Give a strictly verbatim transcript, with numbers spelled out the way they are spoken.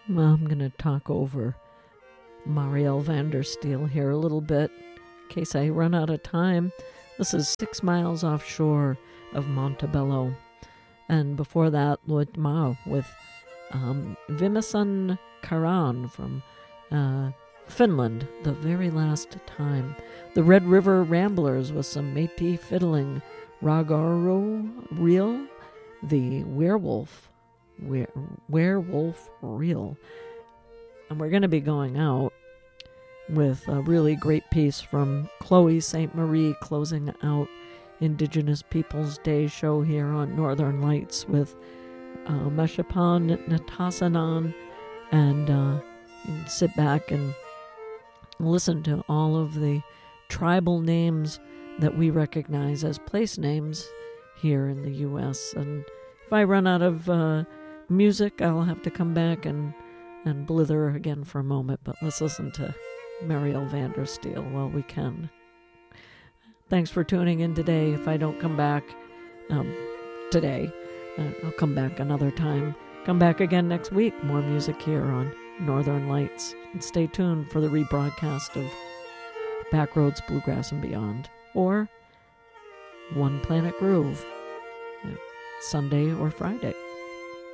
Well, I'm going to talk over Marielle van der Steel here a little bit in case I run out of time. This is Six Miles Offshore of Montebello. And before that, Lloyd Mao with um, Viimeisen Karan from uh, Finland, The Very Last Time. The Red River Ramblers with some Métis fiddling. Ragaro Reel, The Werewolf, Were, Werewolf Reel. And we're going to be going out with a really great piece from Chloe Saint Marie, closing out Indigenous Peoples Day show here on Northern Lights with uh, Meshapan Natasanan. And uh, you can sit back and listen to all of the tribal names that we recognize as place names here in the U S. And if I run out of uh, music, I'll have to come back and, and blither again for a moment. But let's listen to Marielle van der Steel while we can. Thanks for tuning in today. If I don't come back um, today, uh, I'll come back another time. Come back again next week. More music here on Northern Lights. And stay tuned for the rebroadcast of Backroads, Bluegrass, and Beyond. Or One Planet Groove, Sunday or Friday.